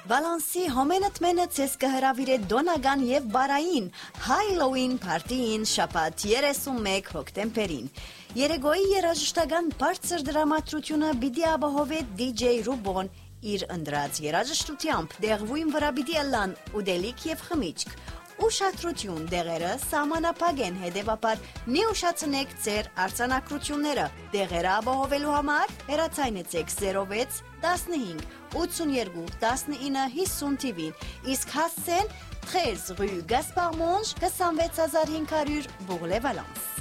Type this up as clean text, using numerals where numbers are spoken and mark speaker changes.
Speaker 1: Վալանսի հոմենըտմենը ցես կհրավիրե դոնական եւ բարային Halloween party-ին շաբաթ 31 հոկտեմբերին։ Երեգոյի երաժշտական բարձր դրամատրությունը պիտի ապահովի DJ Rubon իր ընտրած երաժշտությամբ դեղվույն վրա պիտի ըլլան ուդելիք եւ խմիչք։ Ուշադրություն դեղերը սահմանափակ են, հետևաբար մի ուշացնեք ձեր արձանագրությունները։ Դեղերը ապահովելու համար հեռացայնեցեք 06 15 82 19 50 TV-ին, իսկ հասցեն 13 rue Gaspard Monge 26500 Bourg-les-Valences։